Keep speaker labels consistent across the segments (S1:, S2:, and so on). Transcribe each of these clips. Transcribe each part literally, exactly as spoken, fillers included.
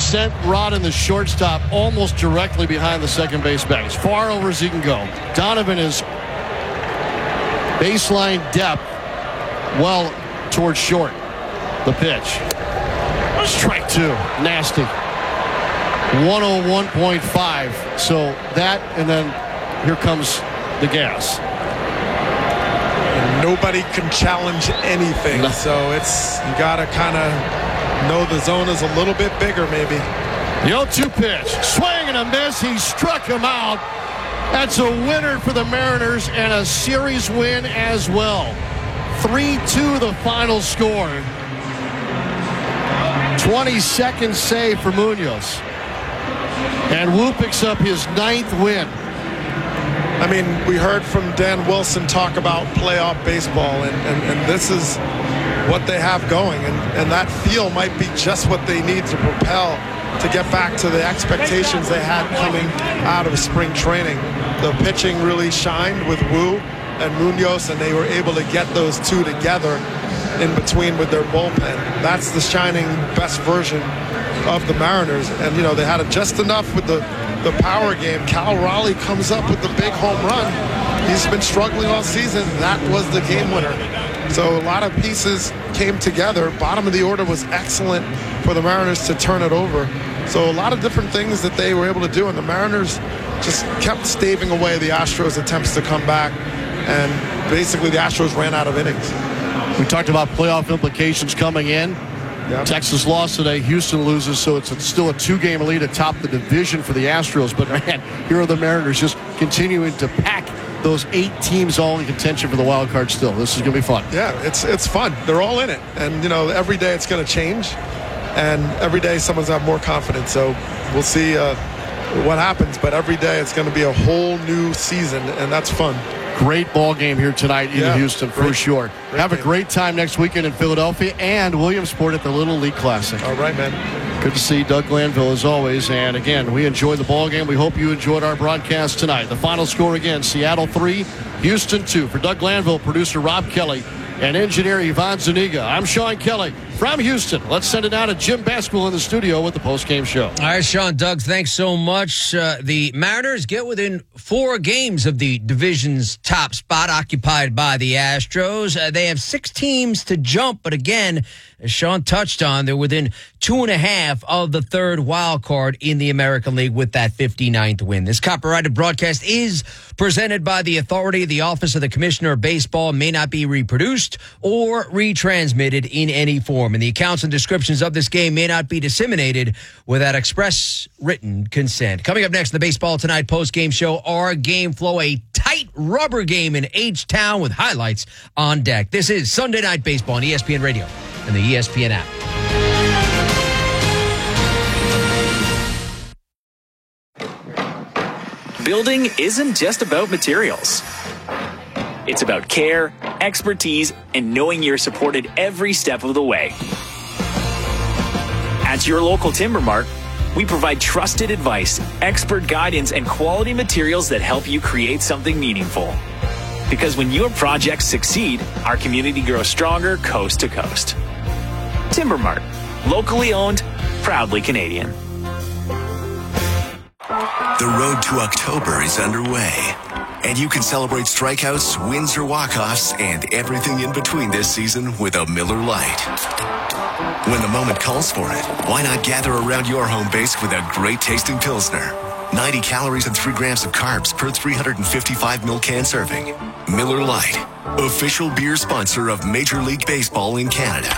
S1: sent Rodden, the shortstop, almost directly behind the second base bag, as far over as he can go. Donovan is baseline depth, well towards short. The pitch. Strike two. Nasty. one oh one point five. So that, and then here comes the gas.
S2: And nobody can challenge anything. No. So it's, you got to kind of know the zone is a little bit bigger, maybe.
S1: The oh two pitch. Swing and a miss. He struck him out. That's a winner for the Mariners and a series win as well. three two the final score. twenty-second save for Munoz. And Wu picks up his ninth win.
S2: I mean, we heard from Dan Wilson talk about playoff baseball, and, and, and this is what they have going. And, and that feel might be just what they need to propel to get back to the expectations they had coming out of spring training. The pitching really shined with Wu and Munoz, and they were able to get those two together in between with their bullpen. That's the shining best version of the Mariners. And, you know, they had it just enough with the, the power game. Cal Raleigh comes up with the big home run. He's been struggling all season. That was the game winner. So a lot of pieces came together. Bottom of the order was excellent for the Mariners to turn it over. So a lot of different things that they were able to do, and the Mariners just kept staving away the Astros' attempts to come back, and basically the Astros ran out of innings.
S1: We talked about playoff implications coming in. Yep. Texas lost today. Houston loses, so it's still a two-game lead atop the division for the Astros. But, man, here are the Mariners just continuing to pack those eight teams all in contention for the wild card still. This is going to be fun.
S2: Yeah, it's it's fun. They're all in it. And, you know, every day it's going to change. And every day someone's got more confidence. So we'll see uh, what happens. But every day it's going to be a whole new season, and that's fun.
S1: Great ball game here tonight in
S2: yeah,
S1: Houston for
S2: great,
S1: sure.
S2: Great
S1: Have
S2: game.
S1: a great time next weekend in Philadelphia and Williamsport at the Little League Classic.
S2: All right, man.
S1: Good to see Doug Glanville as always. And again, we enjoyed the ball game. We hope you enjoyed our broadcast tonight. The final score again, Seattle three, Houston two. For Doug Glanville, producer Rob Kelly, and engineer Yvonne Zuniga, I'm Sean Kelly from Houston. Let's send it out to Jim Basquill in the studio with the postgame show.
S3: All right, Sean, Doug, thanks so much. Uh, the Mariners get within four games of the division's top spot occupied by the Astros. Uh, they have six teams to jump, but again, as Sean touched on, they're within two and a half of the third wild card in the American League with that fifty-ninth win. This copyrighted broadcast is presented by the authority. The Office of the Commissioner of Baseball may not be reproduced or retransmitted in any form, and the accounts and descriptions of this game may not be disseminated without express written consent. Coming up next in the Baseball Tonight post-game show, our game flow, a tight rubber game in H-Town with highlights on deck. This is Sunday Night Baseball on E S P N Radio and the E S P N app.
S4: Building isn't just about materials. It's about care, expertise, and knowing you're supported every step of the way. At your local Timber Mart, we provide trusted advice, expert guidance, and quality materials that help you create something meaningful. Because when your projects succeed, our community grows stronger coast to coast. Timber Mart, locally owned, proudly Canadian.
S5: The road to October is underway, and you can celebrate strikeouts, wins, or walk-offs, and everything in between this season with a Miller Lite. When the moment calls for it, why not gather around your home base with a great-tasting Pilsner? ninety calories and three grams of carbs per three hundred fifty-five milliliter can serving. Miller Lite, official beer sponsor of Major League Baseball in Canada.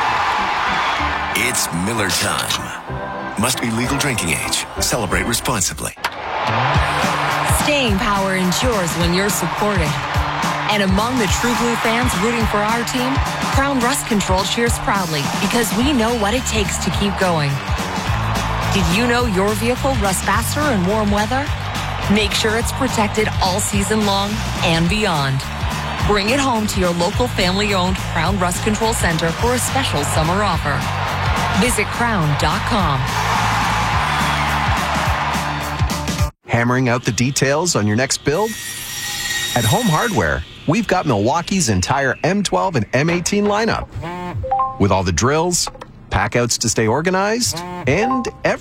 S5: It's Miller time. Must be legal drinking age. Celebrate responsibly.
S6: Staying power ensures when you're supported. And among the True Blue fans rooting for our team, Crown Rust Control cheers proudly because we know what it takes to keep going. Did you know your vehicle rusts faster in warm weather? Make sure it's protected all season long and beyond. Bring it home to your local family-owned Crown Rust Control Center for a special summer offer. Visit crown dot com.
S7: Hammering out the details on your next build? At Home Hardware, we've got Milwaukee's entire M twelve and M eighteen lineup. With all the drills, packouts to stay organized, and